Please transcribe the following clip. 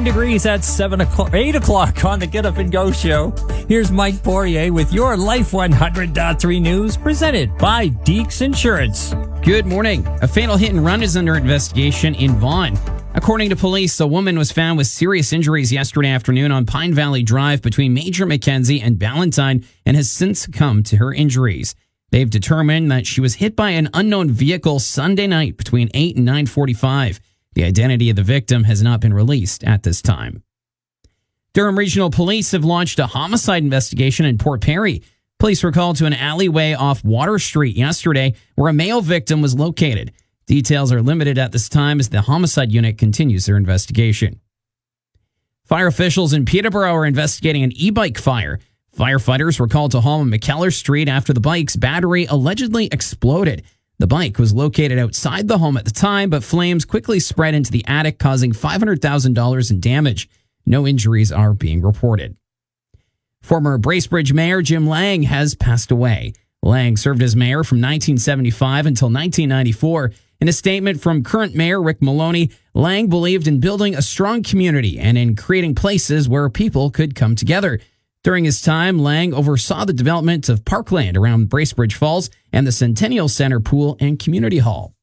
degrees at 8 o'clock on the Get Up and Go show. Here's Mike Poirier with your Life 100.3 news presented by Deeks Insurance. Good morning. A fatal hit and run is under investigation in Vaughan. According to police, a woman was found with serious injuries yesterday afternoon on Pine Valley Drive between Major Mackenzie and Ballantyne and has since succumbed to her injuries. They've determined that she was hit by an unknown vehicle Sunday night between 8 and 9:45. The identity of the victim has not been released at this time. Durham Regional Police have launched a homicide investigation in Port Perry. Police were called to an alleyway off Water Street yesterday where a male victim was located. Details are limited at this time as the homicide unit continues their investigation. Fire officials in Peterborough are investigating an e-bike fire. Firefighters were called to home on McKellar Street after the bike's battery allegedly exploded. The bike was located outside the home at the time, but flames quickly spread into the attic, causing $500,000 in damage. No injuries are being reported. Former Bracebridge Mayor Jim Lang has passed away. Lang served as mayor from 1975 until 1994. In a statement from current mayor Rick Maloney, Lang believed in building a strong community and in creating places where people could come together. During his time, Lang oversaw the development of parkland around Bracebridge Falls and the Centennial Center Pool and Community Hall.